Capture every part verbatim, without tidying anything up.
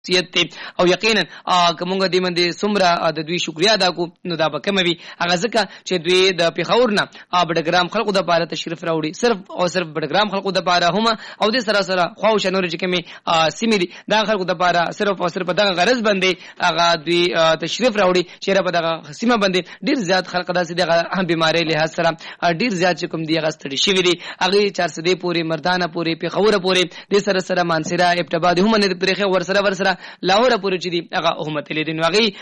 او یقینا کومه د من د سمره د دوی شکریا ادا کو نو دا به کوموي هغه ځکه چې دوی د پیښور نه بډګرام خلکو د پاره تشریف راوړي صرف او صرف بډګرام خلکو د پاره هم او د سره سره خو شنور چې کومي سیمې دي دا خلکو د پاره صرف او صرف دغه غرض باندې هغه دوی تشریف راوړي چې را په دغه سیمه باندې ډیر زیات خلک داسې دغه هم بیماری له سره ډیر زیات چې کوم دی هغه ستړي شوی دي هغه چار سده پوری مردانه پوری پیښور پوری د سره سره مانسره ابتباد هم نه پرېخه ور سره ور سره لاهور پورې چې دی هغه حکومت لیدین واغي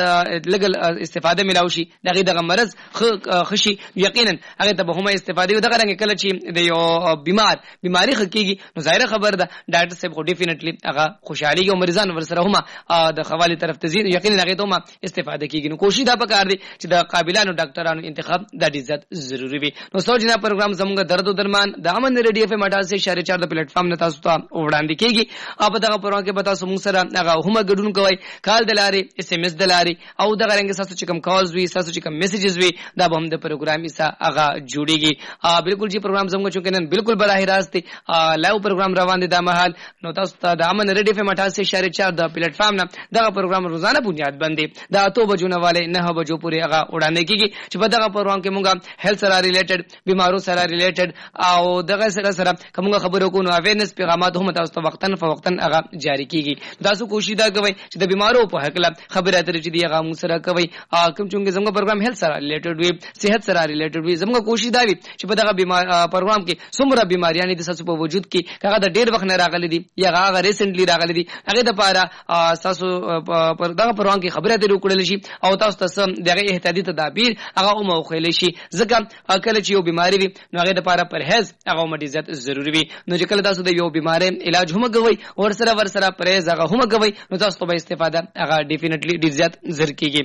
د لګل استفاده ملاوي شي دغه دغه مرز خشي یقینا هغه ته به هم استفاده دغه رنګ کله چې د یو بیمار بیماری خکېږي نو ظاهر خبر ده ډاکټر صاحب خو ډیفینټلی هغه خوشحالي او مریضان ورسره هم د خوالي طرف ته زی یقینا هغه ته هم استفاده کیږي نو کوشش دا پکار دي چې د قابلانو ډاکټرانو انتخاب د عزت ضروری وي نو سوچنا پروګرام زموږ درد او درمان د امن ریډیو اف ام اٹھاسی اشاریه چار د پلیټ فارم نه تاسو ته وړاندې کیږي اپ دغه پروګرام کې پتا سو موږ سره هغه هم ګډون کوي کال دلاري اس ام اس دلاري او دغه رنګ ساسو چې کوم کالز وي ساسو چې کوم میسجز وي دا به هم د پروګرام ایسا هغه جوړيږي بالکل جی پروګرام زموږ چې نن بالکل براه راست لایو پروګرام روان دي د مهال نو تاسو ته د امن ریډیو اف ام اٹھاسی اشاریه چار د پلیټ فارم نه دغه پروګرام روزانه بنیاد باندې د اتو بجو نه والے نه بجو پورې هغه وړاندې کیږي چې په دغه پروګرام کې موږ هیلث سره ریلیټډ بیمارو سره ریلیټډ او دغه سره سره کومه خبرو کو نو اویرنس پیغامات هم تاسو ته وختن فوقتن هغه جاری کیږي تاسو کوشش دا کوئ چې د بیمارو په حق له خبره اترې چې دی هغه موږ سره کوي کوم چې زموږ پروګرام هیلث سره ریلیټډ وي صحت سره ریلیټډ وي زموږ کوشش دا وي چې په دغه بیمار پروګرام کې څومره بیماریاں د تاسو په وجود کې هغه د ډیر وخت نه راغلي دي یا هغه ریسنټلی راغلي دي هغه د پاره تاسو پر دغه پروګرام کې خبره اترې وکړل شي او تاسو ته دغه احتیاطي تدابیر هغه او موخیل شي ځکه کله چې یو بیماری وي نو هغه د پاره پرهیز هغه مدیزت ضروری وي نو چې کله تاسو د یو بیماری علاج هم کوي ور سره ور سره پرهیز هغه هم کوي نو تاسو به استفاده هغه ډیفینټلی ډیر زیات زر کیږي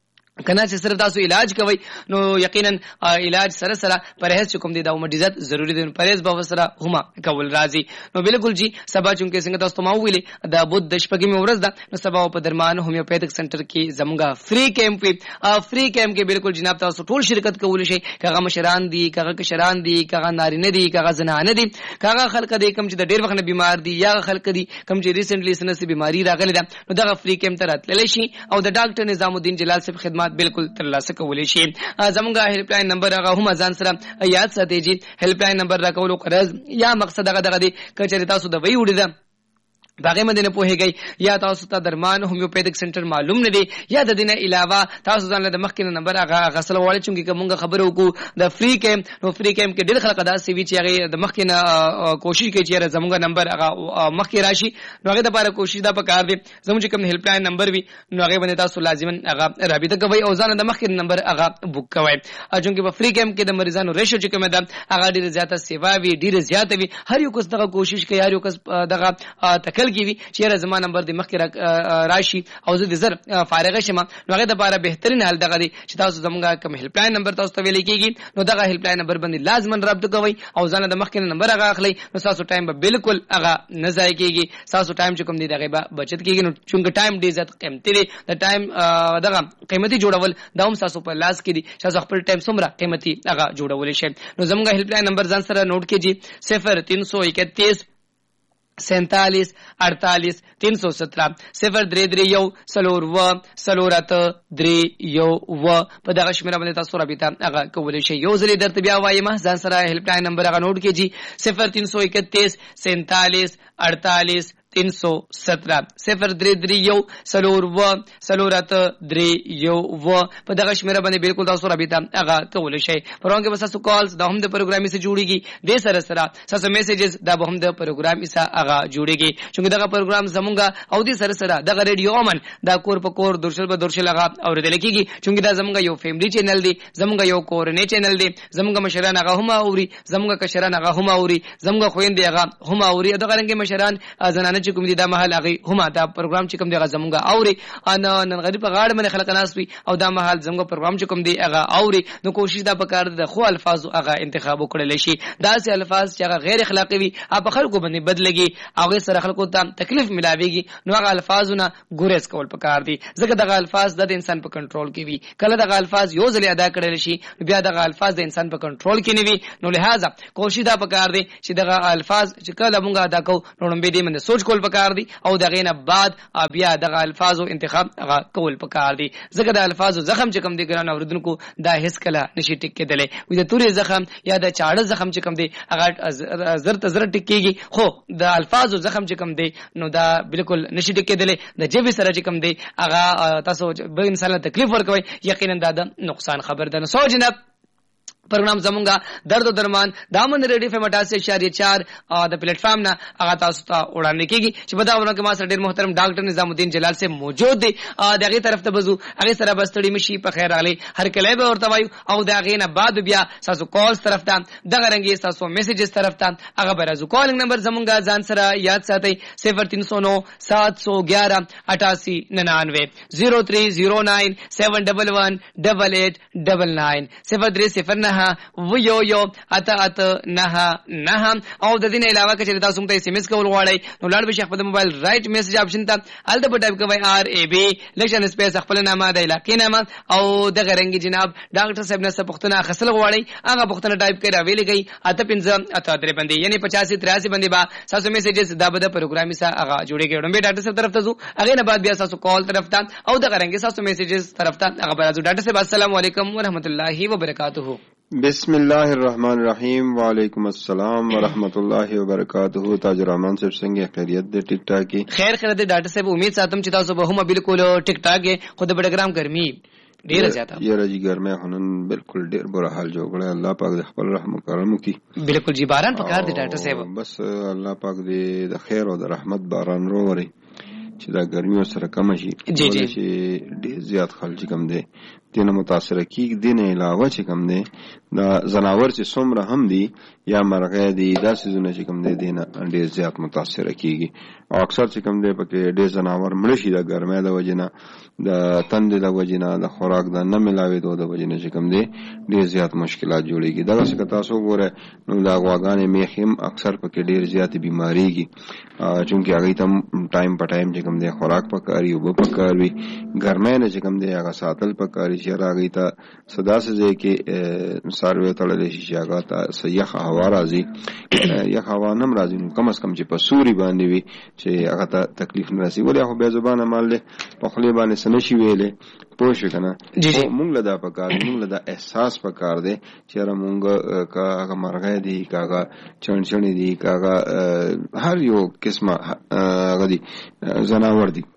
کنا چې سره تاسو علاج کوي نو یقینا علاج سره سره پرهیز کوم دي دا مدیزت ضروری دي پرهیز به سره هما کول راځي نو بالکل جی سبا چونکه څنګه تاسو ما ویلې د بود د شپږی مورز ده نو سبا په درمان هومیوپیتھک سنټر کې زمونږه فری کیمپ فری کیمپ کې بالکل جناب تاسو ټول شرکت کول شي کغه مشران دي کغه کشران دي کغه نارینه دي کغه زنانه دي کغه خلک دي کم چې د ډیر وخت نه بیمار دي یا خلک دي کم چې ریسنټلی سنسي بیماری راغله ده نو دغه فری کیمپ ته راتللی شي او د ډاکټر نظام الدین جلال صاحب خدمات بالکل ترلاسه کولی شي زمونږه هیلپ لاین نمبر هغه هم ځان سره یاد ساتئ جی هیلپ لاین نمبر راکولو قرض یا مقصد هغه دغه دی کچې تاسو د وی وړي ده باغې مدینه پوهیږي یا تاسو ته درمان هومیوپیتھک سنټر معلوم نه دی یا د دینه علاوه تاسو ځان له مخکې نمبر هغه غسل وړي چې کومه خبره وکړو د فری کیمپ نو فری کیمپ کې ډېر خلک داسې وی چې هغه د مخکې نه کوشش کوي چې زموږ نمبر هغه مخکې راشي نو هغه د لپاره کوشش دا پکار دی زموږ کوم هیلپ لاین نمبر وي نو هغه باندې تاسو لازما هغه رابطه کوي او ځان د مخکې نمبر هغه بوک کوي چې په فری کیمپ کې د مریضانو ریشو چې کومه ده هغه ډېر زیاته سیوا وي ډېر زیاته وي هر یو کس دغه کوشش کوي هر یو کس دغه تکل کوي چې زما نمبر د مخکې راشي او زه د زر فارغ شمه نو هغه د لپاره بهترین حل دغه دی چې تاسو زموږه کوم هیلپ لاین نمبر تاسو ته ویل کېږي نو دغه هیلپ لاین نمبر باندې لازما رابطه کوئ او ځان د مخکې نمبر هغه اخلي نو تاسو ټایم به بالکل هغه نه ضایع کېږي تاسو ټایم چې کوم دی دغه به بچت کېږي نو چې ټایم ډیر زیات قیمتي دی د ټایم دغه قیمتي جوړول دا هم تاسو په لاس کې دي چې خپل ټایم څومره قیمتي هغه جوړول شي نو زموږه هیلپ لاین نمبر ځان سره نوٹ کړئ صفر تین سو اکتیس سینتالیس اڑتالیس تین سو سترہ صفر درې درې یو سلور و سلور اته درې یو و په دغه شمیره باندې تاسو رابطه هغه کولی شئ یو ځل درته بیا وایم ځان سره هیلپ لاین نمبر هغه نوٹ کړئ صفر تین سو اکتیس سینتالیس اڑتالیس تین سو سترہ صفر درې درې یو سلور و سلور اته درې یو و په دغه شمیره باندې بالکل تاسو رابطه هغه کولی شئ پرون کې تاسو کالز د هم د پروګرامي سره جوړیږي د سره سره تاسو میسجز د هم د پروګرامي سره هغه جوړیږي چې دغه پروګرام زمونږه او د سره سره دغه ریډیو امن دا کور په کور درشل په درشل هغه اوریدل کیږي چې دا زمونږه یو فیملی چینل دی زمونږه یو کورنۍ چینل دی زمونږه مشران هغه هم اوري زمونږه کشران هغه هم اوري زمونږه خويندې هغه هم اوري دغه رنګ مشران زنانه چې کوم دي دا محل هغه هم دا پروګرام چې کوم دی هغه زمونږه اوري ان نن غریب غاړه باندې خلک ناس وي او دا محل زمونږه پروګرام چې کوم دی هغه اوري نو کوشش دا پکار د خو الفاظ هغه انتخاب وکړل شي دا سه الفاظ چې هغه غیر اخلاقی وي په خلکو باندې بدلږي هغه سره خلکو ته تکلیف ملاويږي نو هغه الفاظونه ګورس کول پکار دي ځکه دغه الفاظ د انسان په کنټرول کې وي کله دغه الفاظ یو ځل ادا کړل شي بیا دغه الفاظ د انسان په کنټرول کې نه وي نو لہذا کوشش دا پکار دي چې دغه الفاظ چې کله مونږه ادا کوو نو به دې من سوچ کول پکار دي او دغه نه بعد بیا دغه الفاظو انتخاب هغه کول پکار دي ځکه د الفاظو زخم چې کم دي ګران اوردونکو دا هیڅ کله نشي ټیک کېدلی وي د تورې زخم یا د چاړه زخم چې کم دي هغه زر ته زر ټیک کېږي خو د الفاظو زخم چې کم دي نو دا بالکل نشي ټیک کېدلی د جبې سره چې کم دي هغه تاسو به انسان له تکلیف ورکوي یقینا دا د نقصان خبر ده. نو سو جناب پروګرام زمونږه درد او درمان دامن ریډیو اف ام اٹھاسی اشاریه چار د پلیټ فارم نه هغه تاسو ته وړاندې کیږي چې په دا ورځ کې ما سره ډېر محترم ډاکټر نظام الدین جلال سے موجود دي دغه طرف ته بزو هغه سره بستړي مشي په خیر علي هر کله به ورته وایو او دغه نه بعد بیا تاسو کالز طرف ته دغه رنګي تاسو میسجز طرف ته هغه برازو کالینګ نمبر زمونږه ځان سره یاد ساتئ صفر تین سو نو سات سو گیارہ اٹھاسی ننانوے زیرو تھری زیرو نائن سیون ڈبل ون ڈبل ایٹ ڈبل نائن صفر تھری صفر نه و یو یو اته اته نه نه او د دې نه علاوه چې تاسو ته ایس ام ایس کول غواړئ نو لاړ به شي خپل موبایل رائټ میسج آپشن ته الته په ټایپ کوئ آر ای بی لکشن سپیس خپل نامه د علاقې نامه او د غرنګي جناب ډاکټر صاحب نه پښتنه خصل غواړئ هغه پښتنه ټایپ کړئ راویل گئی اته پنځه اته درې باندې یعنی پچاسی تریاسی باندې با تاسو میسجز دا به د پروګرامي سره هغه جوړیږي ډمبه ډاکټر صاحب طرف ته زو هغه نه بعد بیا تاسو کال طرف ته او د غرنګي تاسو میسجز طرف ته هغه برازو ډاکټر صاحب السلام علیکم ورحمت الله وبرکاتہ. بسم الله الرحمن الرحیم. وعلیکم السلام ورحمت الله وبرکاتہ. تاج الرحمن صاحب څنګه خیریت دې ټیک ټاک کی خیر خیر دې ډاکټر صاحب امید ساتم چې تاسو به هم بالکل ټیک ټاک خود بډګرام ګرمي ډیر زیاته یاره جی ګرمه هنن بالکل ډیر بره حال جوړ کړی. الله پاک دې خپل رحم و کرم وکړي. بالکل جی باران پکار دي ډاکټر صاحب بس الله پاک دې د خیر او د رحمت باران وروړي چې دا ګرمي سره کم شي جی جی چې ډیر زیات خلک کم دي دینه متاثر کیږي. دینه علاوه چې کم دي دا زناور چې څومره هم دي یا مرغه دي دا سيزونه چې کم دي دینه ډیر زیات متاثر کیږي او اکثر چې کم دي پکې ډیر زناور مړ شي د ګرمۍ د وجنه د تند د وجنه د خوراک د نه ملاوي دوه د وجنه چې کم دي ډیر زیات مشکلات جوړيږي. دا څه که تاسو ګوره نو دا غواګانې میخم اکثر پکې ډیر زیات بیماریږي چونکه هغه ته ټایم په ټایم چې کم دي خوراک پکاري او پکاروي ګرمۍ نه چې کم دي هغه ساتل پکاري چې راغی ته صدا سزه کې ساروي تړلې شي هغه ته صحیح هوا راځي یا هوا نم راځي نو کم از کم چې په سوري باندې وي چې هغه ته تکلیف نه راسي. ولې هغه به زبانه مال له په خلی باندې سنشي ویلې پوه شو کنه. مونږ له دا پکار مونږ له دا احساس پکار دی چې را مونږ کاغه مرغه دي کاغه چنچنی دي کاغه هر یو قسمه غدي زناور دي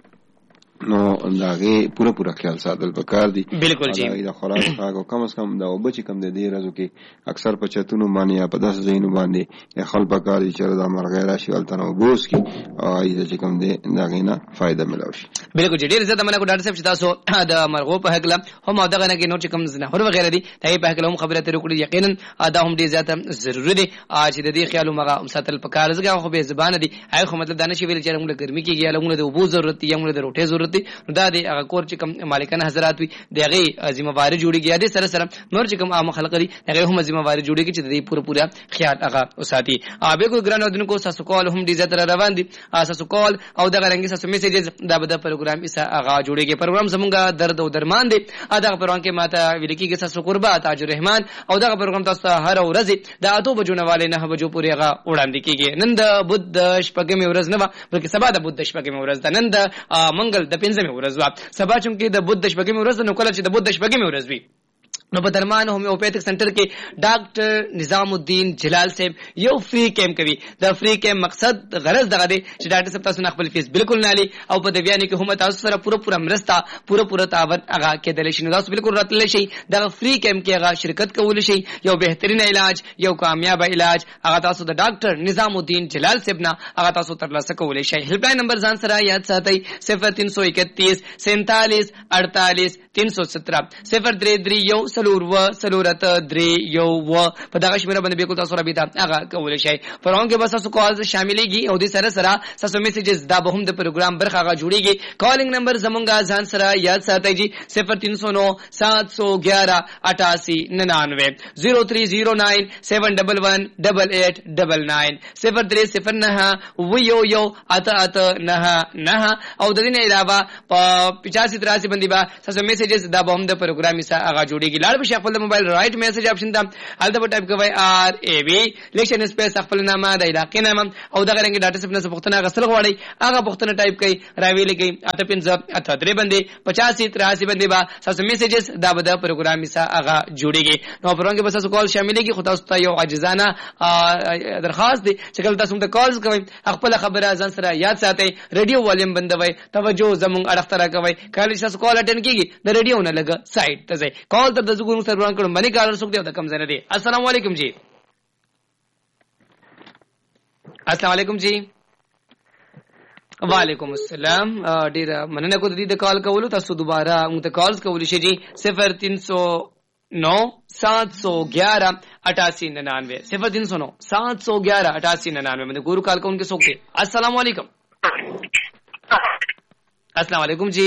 نو داغه پورا پورا خیال ساتل پکار دي. بالکل جی دا خوراک خاګو کم از کم دا وبچ کم د دې رازو کې اکثر په چتونو باندې یا په داس زینو باندې خپل پکار دي چې دا مرغه راشي ولته نو بوس کی او ایزه چې کم دي داغه نه فائدہ ملو شي. بالکل جی ډیر زیاته منه کو ډاکټر صاحب چې تاسو د مرغو په حق لم هم دغه نه کې نو چې کم زنه هر وغیرہ دي ته په حق لم خبره تر کړی یقینا دا هم ډیر زیاته ضروري دي چې د دې خیالو مغه ساتل پکار زګه خو به زبانه دي هغه خو مطلب دا نشي ویل چې موږ ګرمي کېږي یا موږ د وبو ضرورت دي یا موږ د روټي ضرورت دي دا د هغه کور چې کوم مالکانه حضرات وي دغه ذمہ واری جوړیږي د سره سره نور چې کوم عام خلک لري هغه هم ذمہ واری جوړیږي چې د دې پوره پوره خیال هغه وساتي. اوبه کو ګرانو دونکو ساسو کال هم دي زتر روان دي ساسو کال او دغه رنګي ساسو میسجز دا به د پروګرام ایسا هغه جوړیږي. پروګرام زمونږه درد او درمان دي دا پروګرام کې ماته ویل کېږي ساسو قربات تاج الرحمن او دغه پروګرام تاسو هر ورځ د اته بجو نه والے نه بجو پورې هغه وړاندې کېږي. نن د بوت شپږمې ورځ نه بلکې سبا د بوت شپږمې ورځ ده. نن د منګل د پنځمې ورځ وا سبا چې کې د بوت شپږمې ورځ نو کله چې د بوت شپږمې ورځ وي نو په درمان هومیوپیتھک سنټر کې ډاکټر نظام الدین جلال صاحب یو فری کیمپ کوي. د فری کیمپ مقصد غرض دغه دی چې ډاکټر صاحب تاسو نه خپل فیس بالکل نه لې او په د بیان کې هم تاسو سره پوره پوره مرسته پوره پوره تعاون هغه کېدل شي. نو تاسو بالکل راتل شي د فری کیمپ کې هغه شرکت کول شي. یو بهترین علاج یو کامیاب علاج هغه تاسو د ډاکټر نظام الدین جلال صاحب نه هغه تاسو ترلاسه کول شي. هیلپ لاین نمبر ځان سره یاد ساتئ صفر تین سو اکتیس سینتالیس اڑتالیس تین سو سترہ صفر درې درې یو سلور و سلور ضرورت درې یو و په دغه شمیره باندې به کو تاسو را بیت هغه کول شي. پرون کې بس تاسو کال شاملېږي او د سره سره تاسو میسجز دا به هم د پروګرام برخه هغه جوړیږي. کالینګ نمبر زمونږه ځان سره یاد ساتئ جی صفر تین سو نو سات سو گیارہ اٹھاسی ننانوے زیرو تھری زیرو نائن سیون ڈبل ون ڈبل ایٹ ڈبل نائن صفر درې صفر نه و یو یو اته اته نه نه او د دې نه علاوه په پچاسی تراسی باندې با تاسو میسجز دا به هم د پروګرام سره هغه جوړیږي. لاړ به خپل موبایل رائټ میسج اپشن ته هلته په ټایپ کوي آر ای وی لیکشن سپیس خپل نامه د علاقې نامه او دغه رنګ ډاټا سپ نه پښتنه غسل غواړي هغه پښتنه ټایپ کوي راوي لګي اته پنځه اته درې باندې پچاسی تراسی باندې با تاسو میسجز دا به د پروګرام سره هغه جوړيږي نو پرونګ به تاسو کال شاملېږي خو تاسو ته یو عاجزانه درخواست دی چې کله تاسو ته کالز کوئ خپل خبره ځان سره یاد ساتئ ریډیو والیم بندوي توجه زموږ اړخ ته راکوي کله چې تاسو کال اټینډ کیږي د ریډیو نه لګ سایت ته ځئ کال تر د زګونو سره روان کړم باندې کال رسوک دی د کم ځنه دی السلام علیکم جی السلام علیکم جی وعلیکم السلام ډیر مننه کوم د کال کولو تاسو دوباره موږ ته کالز کولی شئ جی صفر تین سو نو سات سو گیارہ اٹھاسی ننانوے صفر تین سو نو سات سو گیارہ اٹھاسی ننانوے میں گورو کال کا ان کے سوکھتے السلام علیکم السلام علیکم جی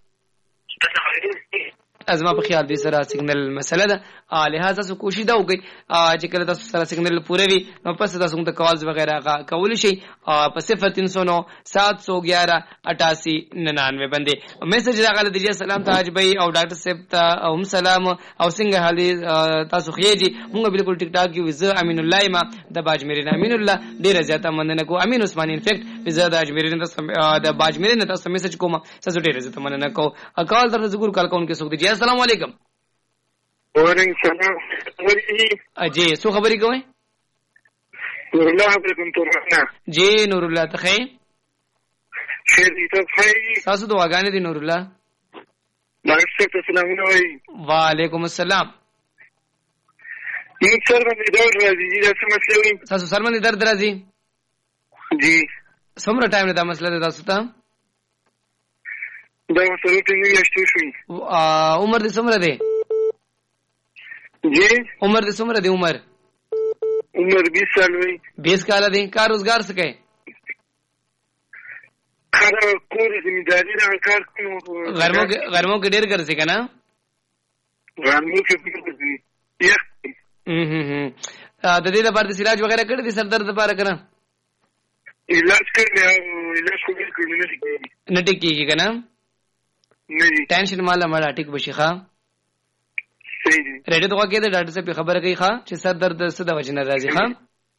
ازما په خیال دي سره سیګنل مسله ده لہذا سو کوشش دا وکړئ چې کله تاسو سره سیګنل پوره وي نو پس تاسو ته کالز وغیرہ کولی شئ په صفر تین سو نو سات سو گیارہ اٹھاسی ننانوے باندې میسج راغلی دی سلام تاج بھائی او ډاکټر صاحب ته هم سلام او څنګه حال تاسو خېږي موږ بالکل ټیک ټاک یو زه امین الله ما د باجمرین امین الله ډیر زیاته مننه کو امین عثمان انفیکټ زه د باجمرین د باجمرین تاسو میسج کوم تاسو ډیر زیاته مننه کو کال تر زګور کال کوم کې سوګ دی السلام علیکم وعلیکم السلام جی سو خبرې کوئ نور الله علیکم تورنا جی نور الله ته خیر دې ته خیر تاسو دعاګانې دي نور الله ماشاءالله السلام علیکم وعلیکم السلام این سر باندې درد راځي دا څه مسله وي تاسو سر باندې درد راځي جی څومره ټایم دا مسله ده تاسو ته دا مسله ته نیاشتو شوي عمر دې څومره دی جی عمر دې څومره دی عمر عمر بیس سال وي بیس کال دی کار روزګار څه کوي کار کور زمینداری دا کار کوم غرمو غرمو کې ډېر ګرځي کنه غرمو کې ګرځي یا هم د دې لپاره د علاج وغیرہ کړی دي سر درد لپاره کنه علاج کړی علاج کوي کړی نه کیږي نه ټیکيږي کنه نه جی ټینشن مالا مړه ټیک بشي ښا صحیح دی ریډیو ته کې د ډاکټر صاحب خبره کوي ښا چې سر درد څه د وجه نه راځي ښا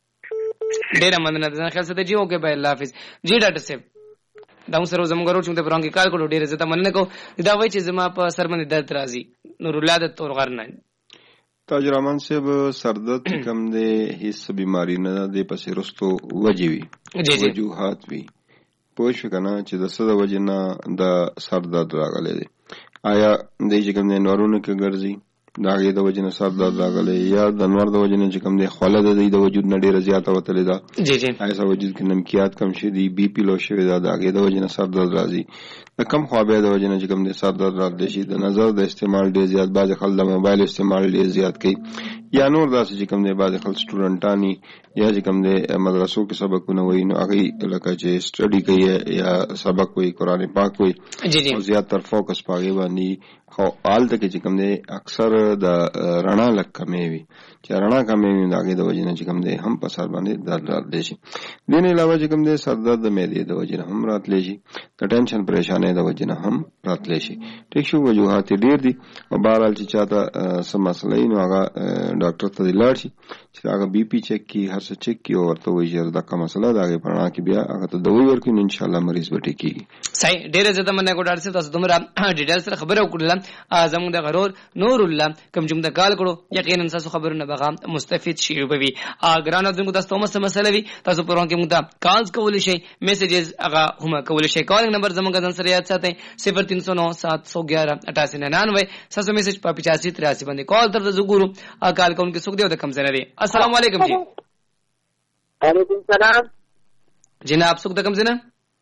ډیر مننه ده خیال سره جی اوکے بھائی الله حافظ جی ډاکټر صاحب دا موږ سره زموږ ورو چې په رنګ کې کار کړو ډیر زه ته مننه کو دا وایي چې زما په سر باندې درد راځي نور الله د تور غرنه تاج رحمان صاحب سردرد کم دی هیڅ بیماری نه دی پسې رستو وجوي وجوهات وی پوه شو کنه چې د څه د وجه نه د سردرد راغلی دی آیا د چې کوم دی نورونو کې ګرځي د هغې د وجې نه سردرد راغلی یا د نور د وجې نه چې کوم دی خوله د دوی د وجود نه ډېره زیاته وتلې ده آیا وجود کې نمکیات کم شوي دي بي پي لو شوې ده د هغې د وجې نه سردرد راځي د کم خوابۍ د وجې نه چې کوم دی سردرد راتلی شي د نظر د استعمال ډېر زیات بعضې خلک د موبایل استعمال ډېر زیات کوي یا نور داسې چې کوم دی بعضې خلک سټوډنټان یا چې کوم دی مدرسو کې سبقونه وایي نو هغوی لکه چې سټډي کوي یا سبق وایي قرآن پاک وایي او زیاتر فوکس په هغې باندې خو هلته کې چې کوم دی اکثر د رڼا لږ کمې وي چې رڼا کمې وي د هغې د وجې نه چې کوم دی هم په سر باندې درد راتلی شي دې نه علاوه چې کوم دی سر درد د معدې د وجې نه هم راتلی شي د ټینشن پریشانۍ د وجې نه هم راتلی شي ټیک شو وجوهات یې ډېر دي او بهرحال چې چاته څه مسله وي نو هغه ډاکټر ته دې لاړ شي چې هغه بي پي چیک کړي هر څه چیک کړي او ورته وایي چې دغه مسله د هغې په رڼا کې بیا هغه ته دوایي ورکړي نو انشاءالله مریض به ټیک کېږي صحیح ډېره زیاته مننه کوم ډاکټر صاحب تاسو دومره ډیټیل سره خبره وکړله زموږ د غرور نور الله کوم چې موږ د کال کړو یقینا تاسو خبرونه به مستفید شي وي ګران اردوونکو تاسو ته څه مسله وي تاسو پرون کې موږ ته کالز کولی شئ میسیجز هغه هم کولی شئ کالینګ نمبر زموږ ځان سره یاد ساتئ صفر تین سو نو سات سو گیارہ اٹھاسی ننانوے تاسو میسج په پچاسی تراسی باندې کال تر زګورو کال کوم کې څوک دی او د کم ځای دی السلام علیکم جی وعلیکم السلام جناب څوک د کم ځای نه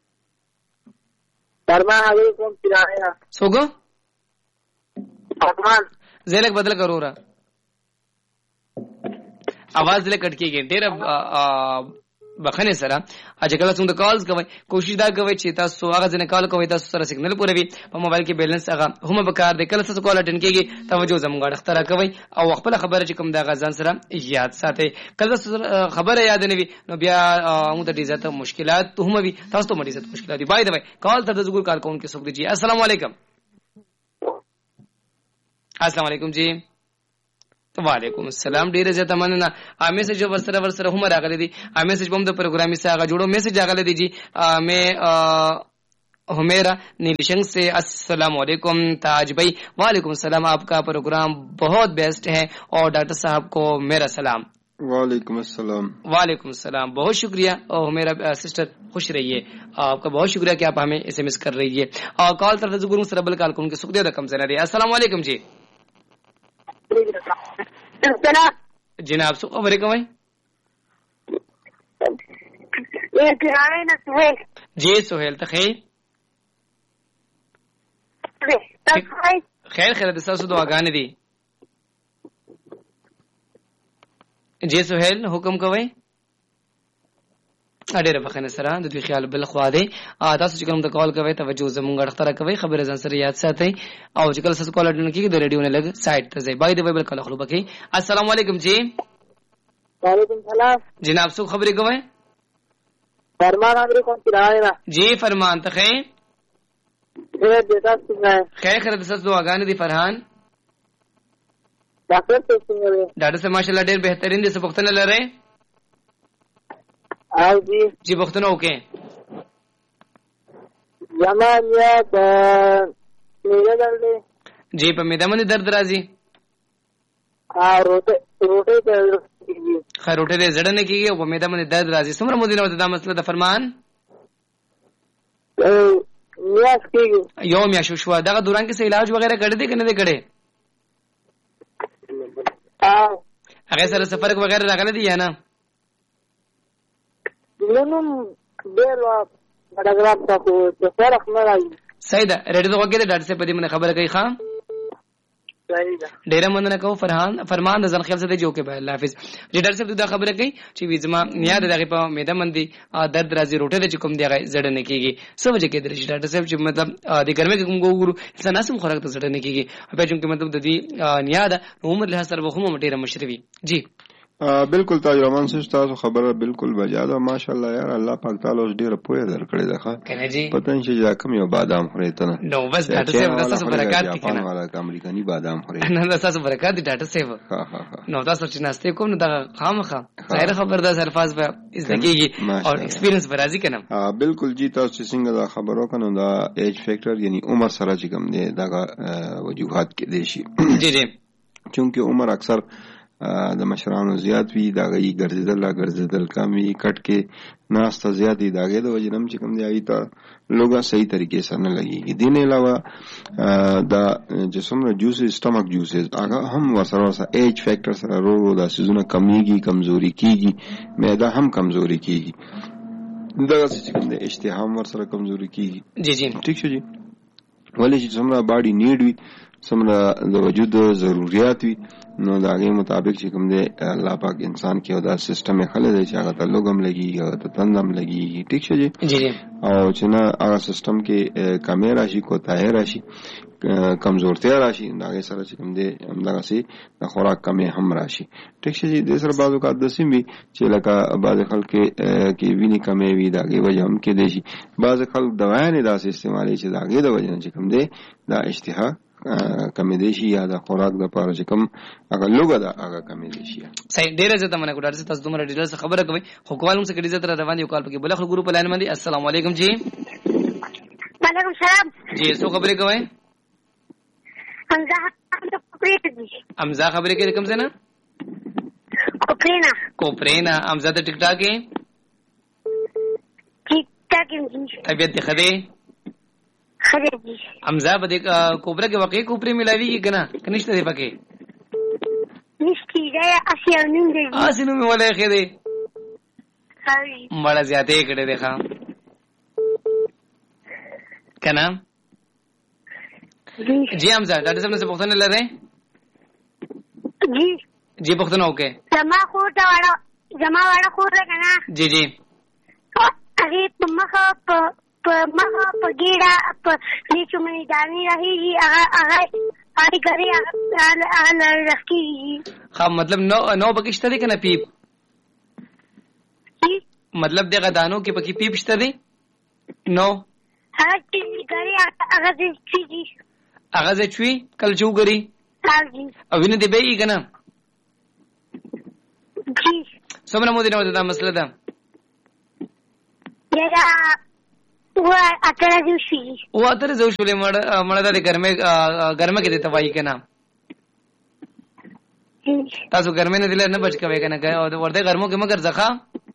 درما علیکم چرایا څوک افغان زیلک بدل کرو را आवाज له کټ کېږي ډېر بخنه سره اجه کله څنګه کالز کوي کوشش دا کوي چې تاسو هغه ځنه کال کوي تاسو سره سیګنل پوروي په موبایل کې بیلنس هغه هم به کار دی کله تاسو کال اټن کېږي توجه زموږ اړه کوي او خپل خبره چې کوم دا غزان سره یاد ساتي کله خبره یاد نه وي نو بیا موږ د دې ځته مشکلات هم وي تاسو ته مړي ځته مشکلات دی بای دی کال تر د زګور کال کوم کې څوک دی السلام علیکم السلام علیکم جی وعلیکم السلام ډیره زیاته مننه. ا میسج ورسره ورسره هم راغلی دی. ا میسج بم د پروګرامي سره جوړو میسج راغلی دی جی. میں हुमेरा नीलिशंग से अस्सलाम वालेकुम. ताज भाई वालेकुम सलाम. आपका प्रोग्राम बहुत बेस्ट है और डॉक्टर साहब को मेरा सलाम. वालेकुम अस्सलाम. वालेकुम सलाम. बहुत शुक्रिया. और मेरा सिस्टर खुश रहिए. आपका बहुत शुक्रिया कि आप हमें एसएमएस कर रही है. और कॉल तरफ गुरु सरबल काल को उनके सुख दे रकम से ना दिया. अस्सलाम वालेकुम जी. जनाब सो वालेकुम भाई. जी सोहेल तखीर خیر خیر د تاسو دعاګانې دي. جی سہیل حکم کوي. اډېره بخنه سره د دوی خیال بل خوا دی. تاسو چې کوم د کال کوي توجه زمونږ اړه کوي خبره ځان سره یاد ساتئ او چې کله تاسو کال اټن کیږي د ریډیو نه لګ سایت ته ځئ. بای د ویبل کال خلو بکی. السلام علیکم جی. وعلیکم السلام جناب سو خبرې کوي. فرمان امر کوم تیرا جی فرمان ته خیر خیر دیتا څنګه خیر خیر د تاسو دعاګانې دي فرحان. ډاکټر څنګه دی؟ ډاکټر صاحب ماشاءالله ډېر بهترین دي. څه پوښتنه لرئ؟ او جی جی پوښتنه وکړئ. زما میا د میله درد جی په میده باندې درد راځي. ها روټه روټه ته خیر روټه دې زړه نه کیږي او په میده باندې درد راځي. څومره مودې نو دا مسله د فرمان میاش کیږي یو میاشو شو. دغه دوران کې څه علاج وغیرہ کړی دی کنه دې کړی؟ ها هغه سره سفر وغیرہ راغلی دی یا نه؟ نو ډیر پروګرام تاسو ته فرق نه راځي. صحیح ده. ریډیو وګړي ډاکټر صاحب په دې باندې خبره کوي. خام صحیح ده. ډیره مننه کوم فرحان فرمان د ځن خیال څخه جو کې به الله حافظ. جی ډاکټر صاحب دا خبره کوي چې ویزما نیاد دغه په میده باندې درد راځي روټه د کوم دی زړه نه کیږي. څه وجه کې درې ډاکټر صاحب چې مطلب د ګرمه کې کوم ګورو انسان اسم خوراک ته زړه نه کیږي. په چې کوم مطلب د دې نیاد عمر له سره وخمه ډیره مشروي. جی بالکل تاج رحمان صاحب تاسو خبره بالکل بجا ده. ماشاءالله یار الله پاک تعالی اوس ډیره پوهه درکړې ده. ښه کنه جی پته نشي چې کوم یو بادام خوري ته نه نو بس ډاکټر صاحب تاسو برکات دي کنه والا امریکایي بادام خوري نه تاسو برکات دي ډاکټر صاحب. ها ها ها نو تاسو چې ناشته کوم نو دا خامخه ظاهر خبر ده الفاظ به ازدکیږي او ایکسپیرینس برازي کنه. ها بالکل جی تاسو چې څنګه دا خبرو کنه دا ایج فیکٹر یعنی عمر سره چې کوم دی دا وجوهات کې دي شي. جی جی چونکه عمر اکثر د مشرانو زیات وی دا غي ګرځیدل لا ګرځیدل کم وی کټ کې ناسته زیات دی داګه د وجنم چې کوم دی آی ته لوګه صحیح طریقې سره نه لګيږي. دین علاوه دا جسم ر جوسز سٹمک جوسز هغه هم ورسره سره ایج فیکٹر سره ورو دا سيزونه کمیږي کمزوري کیږي معده هم کمزوري کیږي دا چې کوم دی اشتها هم ورسره کمزوري کیږي. جی جی ټیک شو جی. ولې چې څومره باډي نیډ وي څومره د وجود ضرورت وي نو دا غي مطابق چې کوم دی الله پاک انسان کې او دا سیستم خلل دی چې هغه ته لوګم لګي هغه ته تندم لګي. ټیک شو جی. جی جی او چې نه هغه سیستم کې کمی راشي کوتاه راشي کمزورتیا راشي دا غي سره چې کوم دی همدغه سي د خوراک کمی هم راشي. ټیک شو جی. د سره بازو کا د سیمې چې لکه باز خلک کې ویني کمی وي دا غي وجه هم کې دي شي. باز خلک دوايانې داسې استعمالي چې دا غي د وجه چې کوم دی دا اشتها کمی دی شي یا د خوراک د پاره چې کوم هغه لوګه دا هغه کمی دی شي. صحیح ډیره زه تمنه کوم ډاکټر تاسو دومره ډیټیل څخه خبره کوي خو کوالم څخه ډیزه تر روان یو کال پکې بل خو ګروپ لاین باندې. السلام علیکم جی. وعلیکم السلام جی سو خبرې کوي. حمزه حمزه خبرې کوي کوم څه نه کوپرینا کوپرینا حمزه ته ټیک ټاک ټیک ټاک طبیعت دی خدای خدای دی. حمزه په دې کوپره کې واقعي کوپری ملاويږي کنه کنيشته دی پکې نشتی دا اسیانون دی اسینو مې ولای خې دی هاي مړه زیاتې کړې ده ښا کنه. جی حمزه ډاکټر صاحب نے پوښتنه لره جی جی پوښتنه وکړه. زما خو دا وړه زما وړه خو ده کنه. جی جی هغه په مخه په په مخه په ګیړه په دې چې مې دانی راهي هغه هغه هغه کوي هغه رخي. ها مطلب نو نو بکشته دي کنه پیپ مطلب دغه دانو کې پکې پیپ شته دي نو هغه چې کوي هغه دې چی هغه ځي چوي کله چوغري او ویني دی به یې کنه څومره مو دینه دا مسله ده یاره و اتره جو شي و اتره جو شولې مړ مړ د ګرمه ګرمه کې ته وایي کنه تاسو ګرمه نه دل نه بچ کوي کنه ورته ګرمو کې مگر ځخه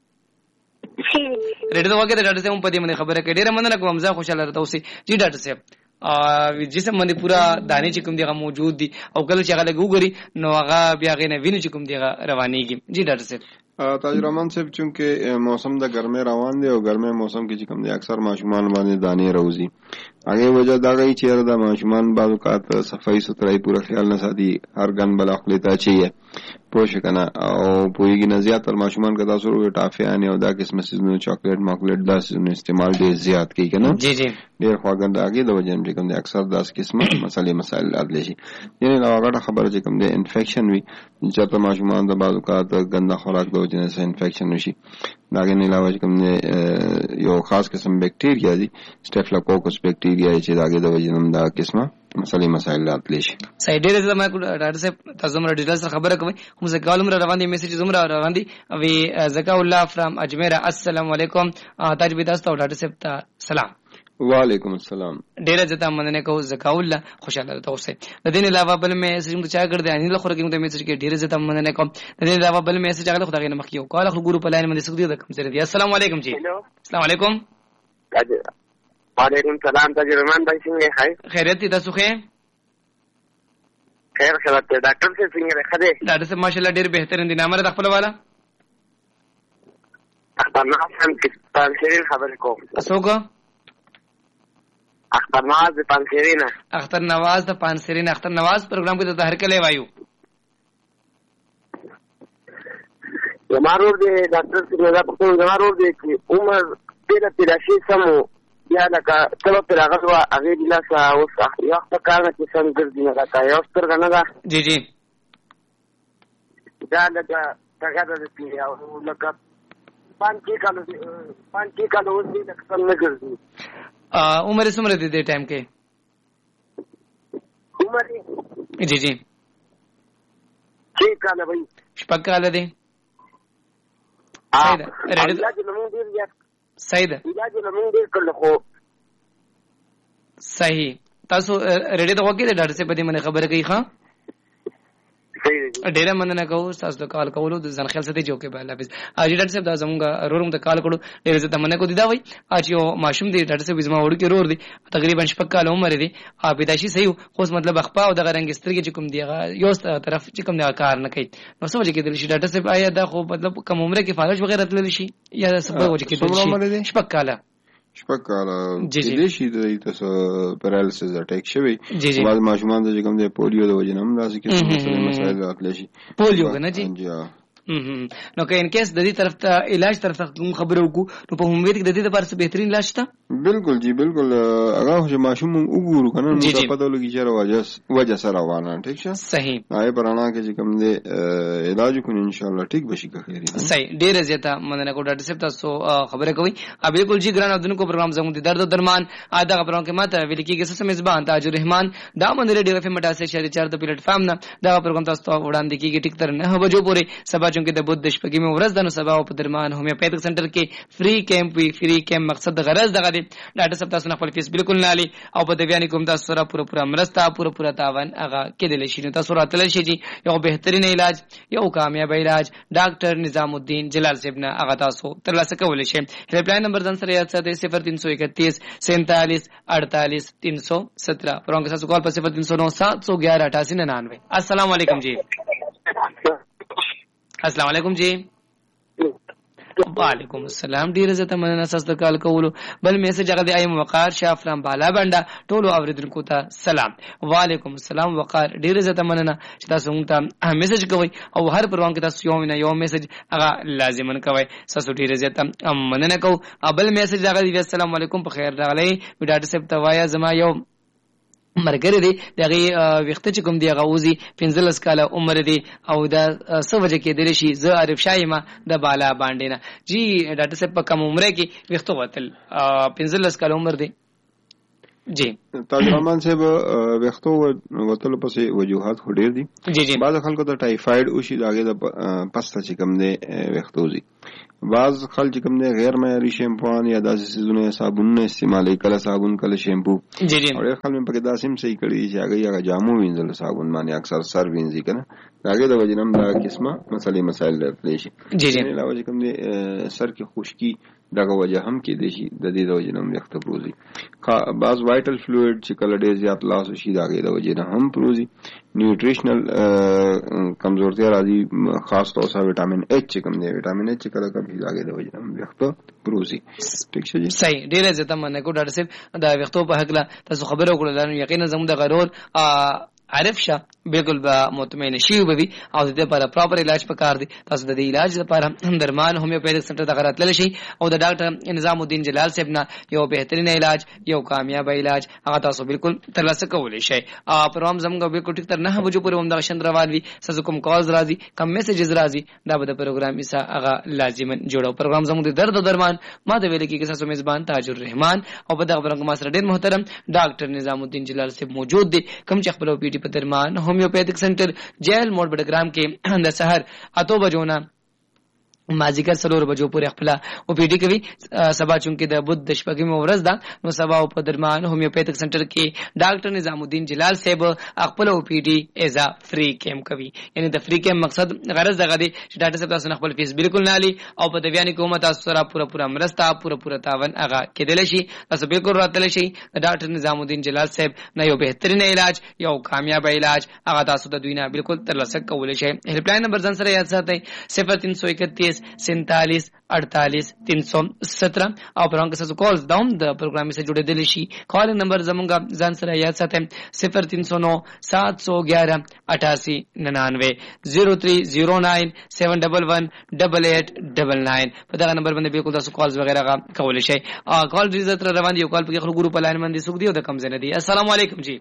ریډ دا وګړه ډاکټر صاحب په دې باندې خبره کړې ډېر مننه کوم زه خوشاله راته اوسې جی ډاکټر صاحب ا جسم باندې پورا دانه چې کوم دیغه موجود دي او کله چې هغه لګوګري نو هغه بیا غینه ویني چې کوم دیغه روانيږي جی ډاکټر صاحب تاج رحمان صاحب چونکه موسم د ګرمه روان دی او ګرمه موسم کې چې کوم دی اکثر ماشومان باندې دانې راوځي هغه وجہ دا غي چې د ماشومان بعض اوقات صفائی سترای پورا خیال نه ساتي هر ګن بل خپل ته چي پوښ کنه او پویږي نه زیات تر ماشومان کا تاسو ورو ټافیان او دا قسم سيزونو چاکلیټ ماکلیټ دا سيزونو استعمال ډیر زیات کوي کنه جی جی ډیر خواږه داګي د وجه چې کوم دی اکثر داس قسمه مسالې مسائل ادل شي یعنی لا غټه خبره چې کوم دی انفیکشن وي چې ته ماشومان د بعض اوقات ګنده خوراک د وجه نه انفیکشن وشي داګه نه علاوه کوم دی یو خاص قسم بکټیریا دي سټافیلوکوکس بکټیریا چې داګه د وجه نه دا قسمه مسالې مسائل راتلی شي صحیح ډېر زما ډاکټر صاحب تاسو موږ ډیټیل سره خبره کوي هم زه کالم را روان دي میسج زمرا روان دي وی زکا الله فرام اجمیر السلام علیکم تاج بي تاسو ډاکټر صاحب ته سلام وعلیکم السلام ډېر ځته مننه کو زکا الله خوشاله تاسو د دې علاوه بل میسج موږ چا کړ دي ان له خره کې موږ میسج کې ډېر ځته مننه کوم د دې علاوه بل میسج هغه خدای نه مخکیو کال خو ګورو په لاین باندې سګدي د کوم سره دي السلام علیکم جی السلام علیکم وعلیکم السلام تاج رحمان بھائی څنګه ښه خیریت دي تاسو ښه خیر خبر ته ډاکټر څه څنګه خده ډاکټر صاحب ماشاءالله ډېر بهترین دي نامره د خپل والا اخبار نواز هم کې پانسرین خبر کوم اسوګه اختر نواز د پانسرین اختر نواز د پانسرین اختر نواز پروګرام کې د هر کله وایو زمارو دې ډاکټر څنګه په کوم زمارو دې چې عمر ډېر تیراشي سمو یا لکه څلو پر هغه وا هغه د لاس اوس یو څه کار چې څنګه ګرځي نه راځي یو ستر غنه دا جی جی دا لکه څنګه د دې او لکه پانچ کالو پانچ کالو اوس دې لکه څنګه ګرځي ا عمر سمره دې دې ټایم کې عمر جی جی څه کال وای شپږ کال دې صحیح ده صحیح ده علاج لمون ډیر کړل خو صحیح تاسو ریډي ته وګورئ ډاکټر صاحب دې منه خبره کوي ښا صحیح ډیر مننه کوم تاسو د کال کولو د ځن خیال سره جوړ کې بل حافظ اجي ډاکټر صاحب دا زمونږ رورم د کال کړو ډیر زه تمنه کو دي دا وای اج یو ماشوم دی ډاکټر صاحب زما وړو کې رور دی تقریبا شپږ کال عمر دی ا پیدایشي صحیح خو مطلب اخپا او د غرنګ سترګې چې کوم دی یو طرف چې کوم دی کار نه کوي نو څه وجه کې دل شي ډاکټر صاحب آیا دا خو مطلب کم عمره کې فالج وغیرہ تللی شي یا څه وجه کې دل شي شپږ کال شپږ کاله دې شي د تاسو پرالسس اٹیک شوی بعض ماشومان د کوم د پولیو د وجه هم داسې کې مسایل راتلی شي پولیو کنه جی نو که ان کیس د دې طرف ته علاج طرف ته کوم خبره وکړو نو په امید کې د دې لپاره څه بهترین علاج شته بالکل جی بالکل هغه چې ماشوم وګورو کنه نو په پته لګی چې راوځي وجه سره روانه ټیک شه صحیح آی پرانا کې چې کوم دی علاج کو ان شاء الله ټیک بشي که خیر صحیح ډیر زیاته مننه کو ډاکټر صاحب تاسو خبره کوي ا بالکل جی ګران اذن کو پروګرام زموږ د درد او درمان ا دغه پروګرام کې ماته ویل کېږي چې میزبان تاج الرحمن دا من ریډیو اف ام مټاسه شهري چار د پلیټ فارم نه دا پروګرام تاسو ته وړاندې کېږي ټیک تر نه بجو پورې سبا چونکه د بود شپږ کې ورځ د نو سبا په درمان هومیوپیتھک سنټر کې فری کیمپ وی فری کیمپ مقصد د غرض دغه دی ډاکټر صاحب تاسو نه خپل فیس بالکل نه علي او په دیوانی کوم تاسو سره پوره پوره مرسته پوره پوره تاوان هغه کېدل شي نو تاسو راتل شي چې یو بهترین علاج یو کامیاب علاج ډاکټر نظام الدین جلال صاحب نه هغه تاسو ترلاسه کولای شئ هیلپ لاین نمبر ځان سره یاد ساتئ صفر تین سو اکتیس سینتالیس اڑتالیس تین سو سترہ پرونګ تاسو کال پر صفر تین سو نو سات سو گیارہ اٹھاسی ننانوے السلام علیکم جی السلام علیکم جی وعلیکم السلام ډیر زته مننه تاسو د کال کولو بل میسج هغه دی ایم وقار شافرام بالا بنده ټولو اوریدونکو ته سلام وعلیکم السلام وقار ډیر زته مننه چې تاسو موږ ته میسج کوئ او هر پروګرام کې تاسو یو نه یو میسج هغه لازمن کوئ تاسو ډیر زته مننه کو بل میسج هغه دی السلام علیکم په خیر راغلی ډاکټر صاحب ته وایا زما یو مرګره دی دغه وخت چې کوم دی غوزي پنځلس کاله عمر دی او دا څه وجه کې دلی شي زه عارف شایمه د بالا باندې نه جی ډاکټر صاحب په کوم عمره کې وخت وتل پنځلس کاله عمر دی جی تاج رحمان صاحب وختو وتل پسې وجوهات خو ډیر دي. جی جی بعض خلکو ته ټایفاید او شي داګه د پسته چې کوم دی وختوزي. بعض خلک کوم دی غیر معیاري شیمپوان یا داسې سيزونه صابونونه استعمالي، کله صابون کله شیمپو. جی جی او خلک په کې داسې هم صحیح کړی چې هغه هغه جامو وینځل صابون باندې اکثر سر وینځي کنه داګه د وجنم دا قسمه مسلې مسائل درته شي. جی جی علاوه کوم دی سر کې خشکی دغه وجه هم کې دي شي د دې د وجه هم وخت پروزي. بعض وایټل فلوئډ چې کله ډیر زیات لاس شي دغه د وجه هم پروزي. نیوټریشنل کمزورتیا راځي، خاص طور سره وټامین ایچ چې کوم دی وټامین ایچ کله کله دغه د وجه هم وخت پروزي. ٹھیک شي صحیح. ډیر زیاته مننه کو ډاکټر صاحب دا وختو په حق لا تاسو خبرو کړل، یقینا زموږ د غرور عارف شه بالکل به مطمئن شي او به او د لپاره پراپر علاج پکار دي. تاسو د دې علاج لپاره هم درمان هومیوپیتھک سنټر ته غرات للی شي او د ډاکټر نظام الدین جلال صاحب نه یو بهترین علاج یو کامیاب علاج هغه تاسو بالکل ترلاسه کولی شي. پروګرام زموږ بالکل ټیک تر نه بجو پورې هم د شند روان وي. سز کوم کالز راځي کم میسجز راځي دا به د پروګرام ایسا هغه لازما جوړو. پروګرام زموږ د درد او درمان ما د ویل کې تاسو میزبان تاج الرحمن او په دغه پروګرام سره ډېر محترم ډاکټر نظام الدین جلال صاحب موجود دي کوم چې خپل پی ټی په درمان होम्योपैथिक सेंटर जेल मोड़ बड़ग्राम के د سحر اتو بجو نه مازیګر سلور بجو پورې خپل او پی ډی کوي. سبا چونکه د بود د شپږم ورځ ده نو سبا په درمان هومیوپیتھک سنټر کې ډاکټر نظام الدین جلال صاحب خپل او پی ډی ایزا فری کیمپ کوي. یعنی د فری کیمپ مقصد غرض دغه دی چې ډاکټر صاحب تاسو خپل فیس بالکل نه لي او په دیوانی کومه تاسو سره پوره پوره مرسته پوره پوره تاون هغه کېدل شي. تاسو بالکل راتل شي ډاکټر نظام الدین جلال صاحب نه یو بهترین علاج یو کامیاب علاج هغه تاسو د دوی نه بالکل ترلاسه کولی شئ. هیلپ لاین نمبر ځان سره یاد ساتئ صفر तीन सौ इकतीस सैंतालीस अड़तालीस तीन सौ सत्रह और प्रोग्राम के साथ कॉल्स डाउन द प्रोग्राम से जुड़े दिल शी कॉलिंग नंबर जमूंगा जान सर याद साथ है सिफर तीन सौ नौ सात सौ ग्यारह अठासी निन्यानवे zero three zero nine seven double one double eight double nine पता का नंबर बंदे बिल्कुल दस कॉल्स वगैरह का कॉल है कॉल रिजत रवान दी कॉल पे ग्रुप लाइन मंदी सुख दी कम से नदी अस्सलाम वालेकुम जी.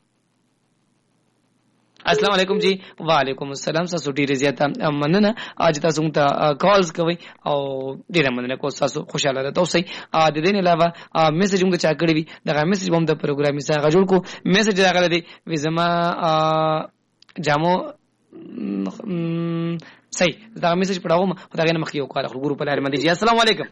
अस्सलाम वालेकुम जी. वालेकुम अस्सलाम. تاسو ډیر زیاته مننه اج تاسو ته کالز کوي او ډیر مننه کو تاسو خوشاله ده. تاسو د دې نه علاوه میسج موږ چا کړی وي دا میسج هم د پروګرام سره جوړ کو. میسج راغلی دی وی زما جامو صحیح دا میسج پڑھاوم خدای نه مخیو کار خو ګروپ لاره مده جی. السلام علیکم.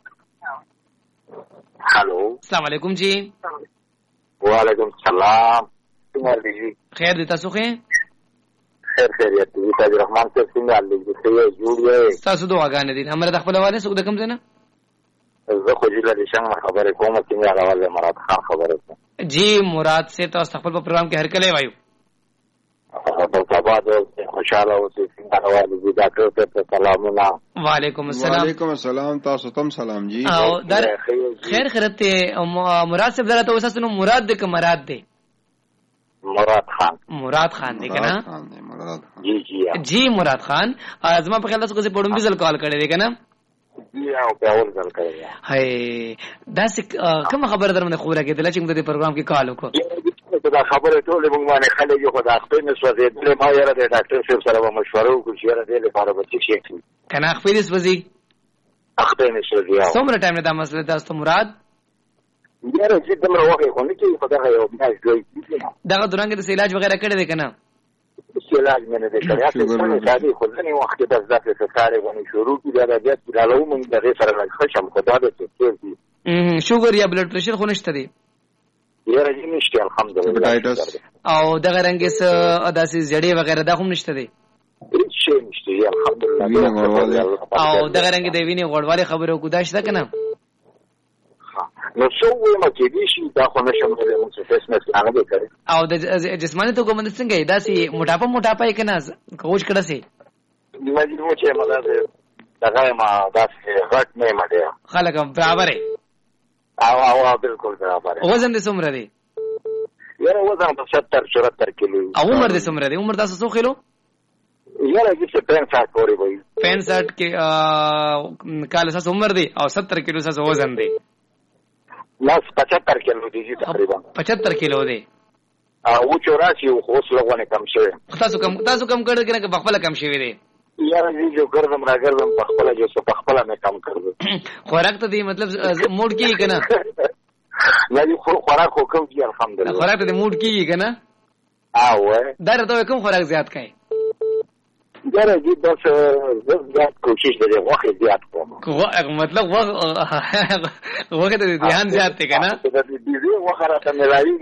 हेलो السلام علیکم جی. وعلیکم السلام. خیر دي تاسو خیر خیر خیریت دي. تاج رحمان صاحب څنګه حال دي؟ څه جوړ یې؟ تاسو دعاګانې دي امر د خپل والي سګ د کوم ځنه زه خو جیله دي څنګه خبرې کوم څنګه راواله مراد خان خبره ده جی. مراد سے تاسو خپل په پروګرام کې هر کله وایو په سبا د خوشاله اوسې څنګه راواله دي ډاکټر ته سلامونه. وعلیکم السلام. وعلیکم السلام. تاسو تم سلام جی. او در خیر خیرت مراد سے درته وسه نو مراد د مراد دی مراد خان. مراد خان دی کنه جی جی جی مراد خان ازما په خیال تاسو کو پړم بیزل کال کړی دی کنه جی او په اول ځل کړی هي دا کوم خبره درمنه خبره کېدل چې موږ د پروګرام کې کال وکړو دا خبره ټول موږ باندې خلک یو خدای خپل نسوځي د ما یاره د ډاکټر صاحب سره مشوره وکړو چې یاره د لپاره به څه شي کنه خپل نسوځي خپل نسوځي څومره ټایم دا مسله تاسو مراد یاره چې دمر وګه خو نه کې خدای یو ماش دوی دا دوران کې د علاج وغیرہ کړی دی کنه علاج مې نه دی کړی اته سادي خو نه وخت د ځکه څه کاري غوښنه شروع کړي دا بیا چې لاله موږ د سره نه خوشم خدای دې څه دي شوګر یا بلډ پريشر خو نشته دی یاره دې نشته الحمدلله او دغه رنګ څه اداسي جړې وغیرہ دا هم نشته دی هیڅ شي نشته الحمدلله او دغه رنګ د وینې غوړوالي خبرو کو داشته کنه نو څو ما کې دي شي دا خو نشم له موږ څه فیسنس نه به کړی او د جسماني توګه باندې څنګه دا سي موټاپه موټاپه یې کنه کوچ کړه سي مې نو چې ما دا دغه ما دا غټ نه ما دی خلک برابر او او بالکل برابر وزن دې څومره دی یاره وزن په ستر چورتر کیلو او عمر دې څومره دی عمر تاسو څو کیلو یاره دې څه پینسठ پورې وای پینسठ کې کال تاسو عمر دی او ستر کیلو تاسو وزن دی لاس پچہتر کیلو دی تقریبا پچہتر کیلو دی او چوراسی او خو سلوونه کم شوی تاسو کم تاسو کم کړل کنه په خپل کم شوی دی یاره دې جو ګرځم را ګرځم په خپل جو په خپل مې کم کړو خوراک ته دی مطلب موډ کی کنه نه خو خوراک خو کوم کی الحمدلله خوراک ته موډ کیږي کنه ها وای دا راته کوم خوراک زیات کای دا راځي بس زیات کوشش لري وخت زیات کوم مطلب وخت ته ځان زیات ته کنه دا دې وخت راته ملایي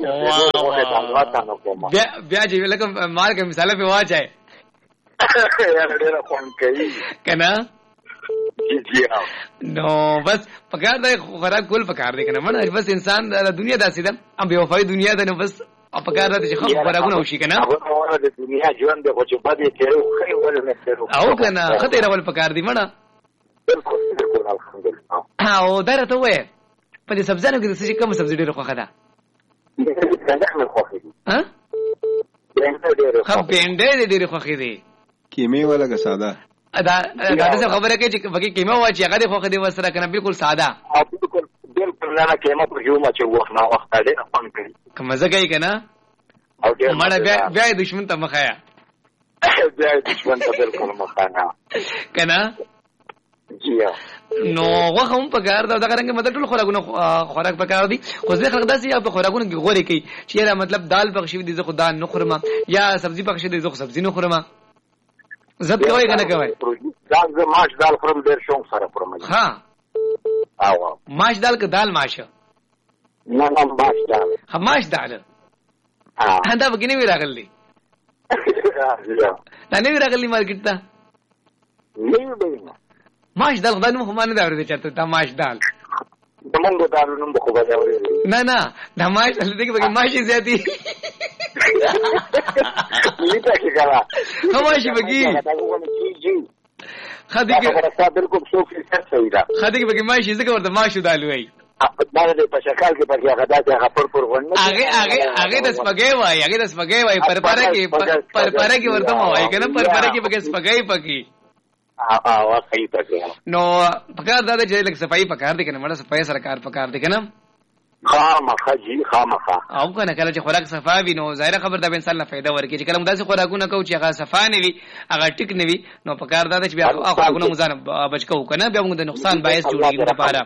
بیا بیا چې لکه مال کې مثال په واچای یار ډېر خوان کوي کنه جی نو بس پکار دا خوراک کول پکار دی کنه مړ بس انسان د دنیا داسې ده ام به وفای دنیا ده نو بس پکار دا چې خو خوراکونه وشي کنه هغه د دنیا ژوند د خو په دې تیرو خې ول نه تیرو او کنه خطر ول پکار دی مړ بالکل بالکل الحمدلله او درته وې په دې سبزانو کې څه کوم سبزی ډېر خوخه ده ها خو پینډه ډېر خوخه دي کیمه ولا که ساده دا دا څه خبره کوي چې بګي کیمه واچي هغه خوخه دي وسره کنه بالکل ساده بالکل بالکل نه کیمه په یو ما چې وخت نه وخت ډېر خوان کوي کوم ځای کوي کنه او ډېر مړه بیا بیا دښمن ته مخایا بیا دښمن ته بالکل مخانه کنه جی نو وخت هم پکار دا دغه رنګ مدد ټول خوراکونه خوراک پکار دي خو ځکه خلک داسې په خوراکونه کې غوړي کوي چې را مطلب دال پخښې دي زه خو دال نه خورم یا سبزي پخښې دي زه خو سبزي نه خورم زب کوي کنه کوي دال ز ماش دال خورم ډېر شوم سره خورم ها او ماش دال که دال ماش نه نه ماش دال ها ماش دال ها دا بګینه وی راغلی دا نه وی راغلی مارکیټ ته نه وی ماش دال خدای نو خمانه دا ورته چرته دا ماش دال دمنګ دال نو خو به دا ورته نه نه دا ماش دال دغه بګی ماش زیاتی لیتا کې کلا خماشي بګی خدای کې راځه بالکل څو فیصد صحیح ده خدای کې بګی ماش زګه ورته ماش دال وای دا د په شکل کې پکې هغه داسې هغه پر پر ونه هغه هغه هغه د سپګي وای هغه د سپګي وای پر پر کې پر پر کې ورته وای کنه پر پر کې بګی سپګي پکې ها ها صحیح پکې نو پکار دا چې لکه صفائی پکار دي کنه مړه صفائی سرکار پکار دي کنه خامخا جی خامخا او کنه کله چې خوراک صفا وي نو ظاهر خبر دا به انسان له فائدہ ورکړي چې کله موږ داسې خوراکونه کوو چې هغه صفا نه وي هغه ټیک نه وي نو پکار دا چې بیا خوراکونه موږ ځان بچ کوو کنه بیا موږ د نقصان باعث جوړیږي لپاره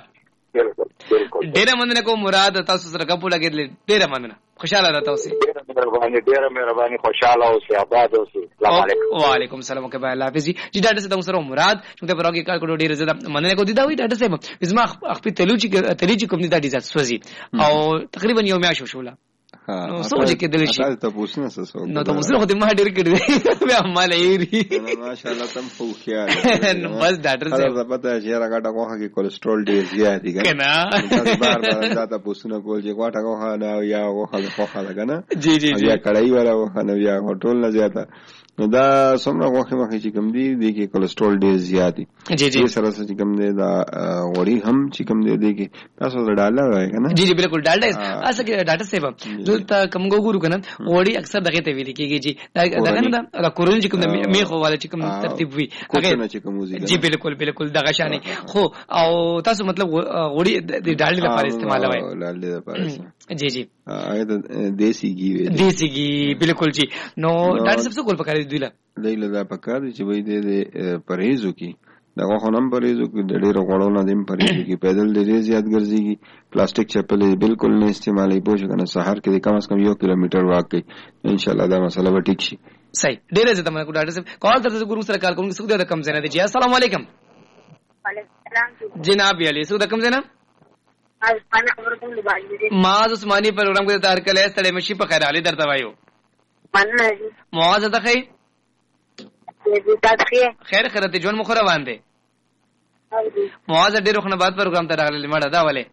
ډیره مننه کوم مراد تاسو سره غوښتل لګیدل ډیره مننه خوشاله ده تاسو ډیره مهرباني ډیره مهرباني خوشاله اوسئ آباد اوسئ السلام علیکم وعلیکم السلام کبه الله حافظ جی ډاډه سره سره مراد چې په راګه کار کړو ډیره زړه مننه کو دي دا وی ډاډه سره زما خپل تلوچی تلوچی کوم دي ډیزات سوزي او تقریبا یو میاشو شوله نو سوچ کې دل شي ته پوښتنه سسو نو ته وسره خو دې ما ډیر کړی بیا مال ایری ماشاءالله تم خو خیال نو بس ډاکټر صاحب دا پته چې راګه کوه کې کولیسټرول ډیر زیات دي کنه بار بار دا ته پوښتنه کول چې واټه کوه نه یا وخه خوخه لګنه جی جی جی یا کړای ولا وخه نه یا هټول نه زیاته نو دا څومره وخه وخه چې کوم دي د کې کولیسټرول ډیر زیات دي جی جی سره چې کوم دي دا وړي هم چې کوم دي د کې تاسو ډالر وای کنه جی جی بالکل ډالر اسه کې ډاکټر صاحب دلته کوم ګورو کنه وړي اکثر دغه ته ویل کېږي چې دا نه دا کورون چې کوم میخو والا چې کوم ترتیب وي هغه چې کوم وزي جی بالکل بالکل دغه شانه خو او تاسو مطلب وړي د ډالر لپاره استعمالوي ډالر لپاره جی جی هغه دیسی گی دیسی گی بالکل جی نو ډاکټر صاحب څه کول پکاره دی له لیله دا پکاره چې وای د پرهیزو کی دا غوښنم پرهیزو کی د ډیرو غوړو نه دیم پرهیزو کی پیدل ډیر زیات ګرځيږي پلاستیک چپلې بالکل نه استعمالي پوه کنه سحر کې کم از کم یو کیلومتر واک کوي ان شاء الله دا مسله به ټیک شي صحیح ډیر زه تمه کو ډاکټر صاحب کال ترته ګورو سره کار کوم څه د کم زنه دي جی السلام علیکم وعلیکم السلام جناب علی څه د کم زنه معاذ عثماني پروګرام کې تار کله ستړي مشي په خیر علي درته وایو مننه معاذ ته خیر خیر خیر ته جون مخره باندې معاذ ډېر خو نه بعد پروګرام ته راغلی مړه دا ولې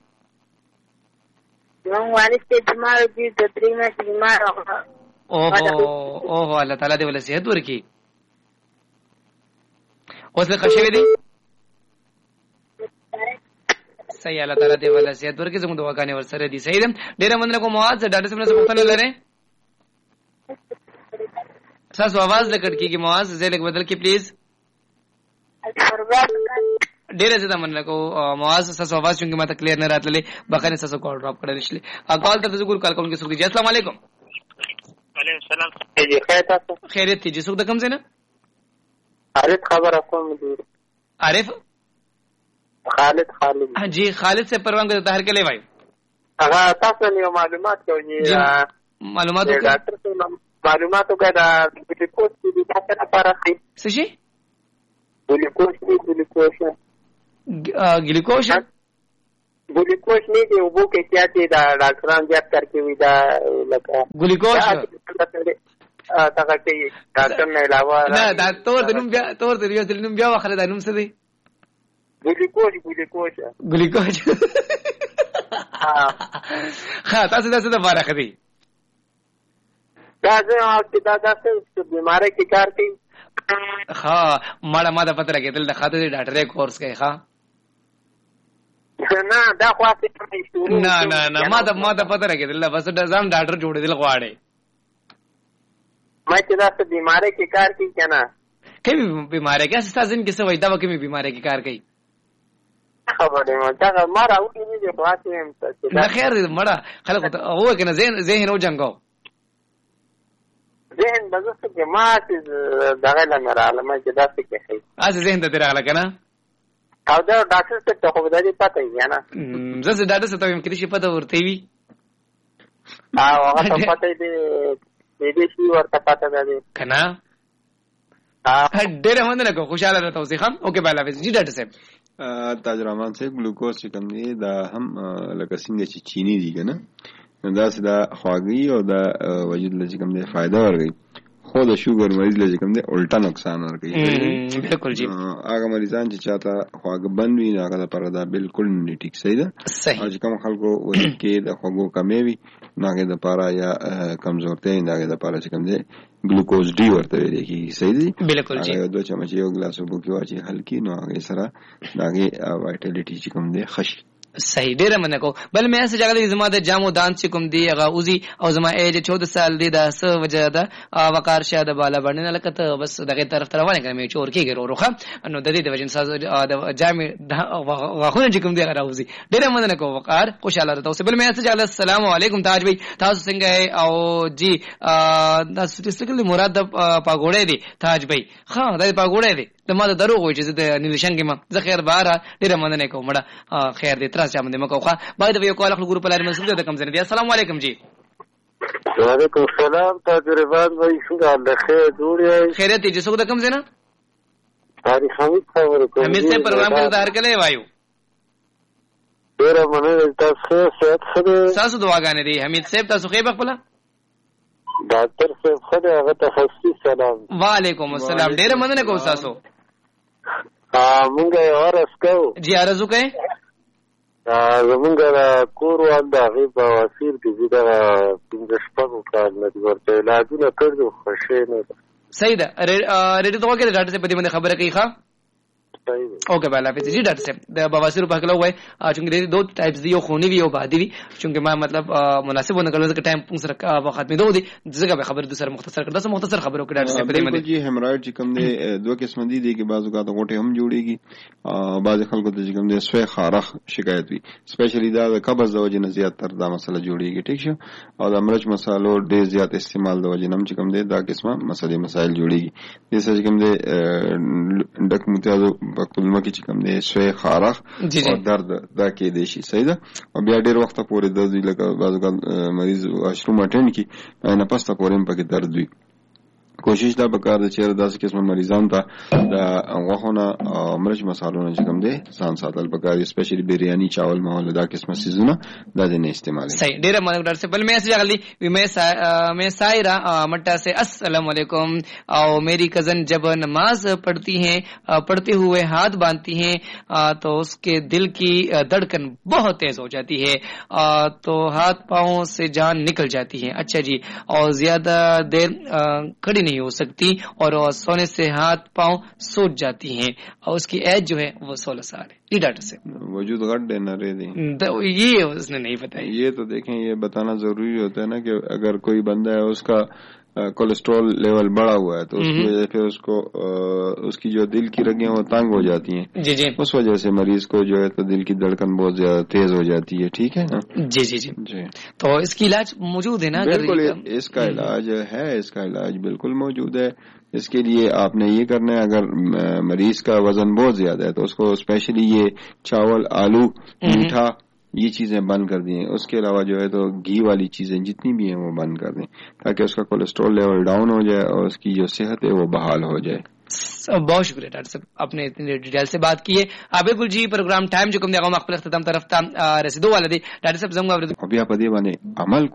نو والد ته بیمار دي د درې میاشتې بیمار اوه اوه الله تعالی دې ول صحت ورکړي اوس له خښوي دي صحیح الله تعالی دې ول صحت ورکړي زموږ دعاګانې ورسره دي صحیح ده ډېر مننه کوم معاذ ډاډه سم نه پوښتنه لري تاسو आवाज لکټ کیږي معاذ زه لګ بدل کی پلیز ډیره زه تمنا کو معاذ تاسو आवाज څنګه ماته کلیر نه راتللی بخنه تاسو کال ډراپ کړل شي کال ته زګور کال کوم کې سوګ دي السلام علیکم وعلیکم السلام جی خیر تاسو خیریت دي سوګ د کوم څه نه عارف خبر اكو مدیر عارف خالد خالد جی خالد سے پروان کو طاهر کے لیے بھائی هغه تاسو نه معلومات کوي معلومات کوي ډاکټر صاحب معلومات کوي دا ګلوکوز دې تاسو لپاره څه څه شي ګلوکوز دې ګلوکوز ګلوکوز ګلوکوز نه دی وبو کې چې دا ډاکټران زیات کار کوي دا لکه ګلوکوز دا کې ډاکټر نه علاوه نه دا تور د نوم بیا تور د یو نوم بیا واخله دا نوم څه دی ګلوکوز ګلوکوز ګلوکوز ها تاسو دا څه د بارے خدي دا زه او دا تاسو د بیماری کې کار کوي ها ماړه ما د پته لګیدل د خاطر ډاکټرې کورس کوي ها نه دا خاصه نه نه نه ما د ما د پته لګیدل بس د ځان ډاکټر جوړېدل غواړي ما چې دا څه بیماری کې کار کوي کنه کوي بیماری کې اساس ان کې څه وای دا کوي بیماری کې کار کوي خبره ما دا ما راوړې دي په واسطه هم څه نه خیر دې مړه خلک هو کنه ذهن ذهن او جنگو ذهن بزسته کې ما چې دغه لمر علامه چې دا څه کوي از ذهن ته راغله کنه او دا ډاکټر ته خو به دې پته یې نه زه ډاکټر ته هم کې شي پته ورته وي او هغه ته پته دې دې شي ورته پته ده کنه ډېر مننه کوم خوشاله راته اوسې خام اوکې بای لافز جی ډاکټر صاحب تاج رحمان صاحب ګلوکوز چې کوم دی دا هم لکه څنګه چې چینی دی کنه دا سدا خواږی او دا وجود لږ کوم دی فائدہ ورغی خو د شوګر مریض لږ کوم دی الټا نقصان ورغی بالکل جی هغه مریضان چې چاته خواږه بند وي هغه لپاره دا بالکل نه ټیک صحیح ده او چې کوم خلکو وجود کې د خواږو کمی وي هغه لپاره یا کمزورتیا هغه لپاره چې کوم دی ګلوکوز ډي ورته ویل کیږي صحیح دي بالکل جی دوه چمچ یو ګلاس وبو کې واچي هلکی نو هغه سره داګه وایټالیټي چې کوم دی خشي صحیح ډیره مننه کو بل مې اسه جګړه زما د جامو دان چې کوم دی هغه اوزي او زما ایج چودہ سال دی دا څه وجه ده وقار شه د بالا باندې نه لکه بس دغه طرف ته روانه کړم چور کېږي وروخه نو د دې د وجه ساز د جامې واخونه چې کوم دی هغه اوزي ډیره مننه کو وقار خوشاله راته بل مې اسه جګړه السلام علیکم تاج بھائی تاسو څنګه او جی دا سټیټیکل مراد د پاګوړې دی تاج بھائی ها دا پاګوړې دی د ما د دروغ وایي چې د نیلشن کې ما زه خیر بهاره ډیره مننه کوم مړه خیر دې ترا چې باندې مکوخه باید یو کال خپل ګروپ لري مسعود د کم زنه دی السلام علیکم جی وعلیکم السلام تجربان وای څنګه د خیر جوړی خیرت دې څنګه د کم زنه تاریخ حمید خبره کوم حمید سے پروګرام کې ظاهر کړي وایو ډیره مننه تاسو صحت خبره تاسو دعاګانې دي حمید صاحب تاسو خیر بخپل ډاکټر صاحب خدای هغه ته خصوصي سلام وعلیکم السلام ډیره مننه کوم تاسو ا مونږه اورس کو جی ارزو کوي زمونږ کور والده هغې په وسیر کې زه دغه پنځه شپږو کال نه دي ورته علاجونه کړي خو ښې نه ده صحیح ده ریډیو ته وکړې ډاکټر صاحب په دې باندې خبره کوي ښه اوکے بالا حافظ جی ډاکټر صاحب د بواسیر په کلو وای چې د دوه ټایپس دی یو خونی وی او بادي وی چې ما مطلب مناسب ونه کړل چې ټایم پون سره وخت می دوه دي ځکه به خبر د سره مختصر کړه سم مختصر خبرو کې ډاکټر صاحب په دې باندې جی همرايټ چې کوم دی دوه قسم دي دي کې بعضو کا د غوټه هم جوړيږي بعض خلکو ته چې کوم دی سوي خارخ شکایت وي سپیشلی دا د قبض د وجې نه زیات تر دا مسله جوړيږي ټیک شو او د مرچ مصالو ډېر زیات استعمال د وجې نم چې کوم دی دا قسمه مسلې مسائل جوړيږي د څه چې کوم دی ډک متیازو په کلمه کې چې کوم دی سوي خارخ او درد دا کې دی شي صحیح ده او بیا ډېر وخت پورې د دوی لکه بعضو کا مریض اشروم اټینډ کی نه پسته پورې په کې درد وي کوشش دا وکړه چې داسې قسم مریضان ته د غوښونه مرچ مصالحو نه کوم دي ځان ساتل پکاري سپیشلی بریانی چاول ماول دا قسمه سيزونه دا د نه استعمال صحیح ډیره مننه ډاکټر صاحب بل میسج غلی میں میں سائرہ مٹا سے السلام علیکم او میری کزن جب نماز پڑھتی ہیں پڑھتے ہوئے ہاتھ باندھتی ہیں تو اس کے دل کی دھڑکن بہت تیز ہو جاتی ہے تو ہاتھ پاؤں سے جان نکل جاتی ہے اچھا جی اور زیادہ دیر کھڑی نہیں ہو سکتی اور سونے سے ہاتھ پاؤں سوج جاتی ہیں اور اس کی ایج جو ہے وہ سولہ سال ہے جی ڈاکٹر صاحب وجود غٹ دینا رہے دیں یہ اس نے نہیں بتایا یہ تو دیکھیں یہ بتانا ضروری ہوتا ہے نا کہ اگر کوئی بندہ ہے اس کا کولیسٹرول لیول بڑا ہوا ہے تو اس کی وجہ سے اس کو اس کی جو دل کی رگیں وہ تنگ ہو جاتی ہیں جی جی اس وجہ سے مریض کو جو ہے تو دل کی دھڑکن بہت زیادہ تیز ہو جاتی ہے ٹھیک ہے نا جی جی جی جی تو اس کی علاج موجود ہے نا بالکل اس کا علاج ہے اس کا علاج بالکل موجود ہے اس کے لیے آپ نے یہ کرنا ہے اگر مریض کا وزن بہت زیادہ ہے تو اس کو اسپیشلی یہ چاول آلو میٹھا ये चीजें बंद कर दें। उसके अलावा जो है तो घी वाली चीजें जितनी भी हैं वो बंद कर दें ताकि उसका कोलेस्ट्रॉल लेवल डाउन हो जाए और उसकी जो सेहत है वो बहाल हो जाए। बहुत शुक्रिया डॉक्टर साहब, आपने इतनी डिटेल से बात की है। बिल्कुल जी, प्रोग्राम टाइम जो कम अख्तम तरफ था रसीदों वाले थे डॉक्टर साहब जंग अभी आप अभी बने अमल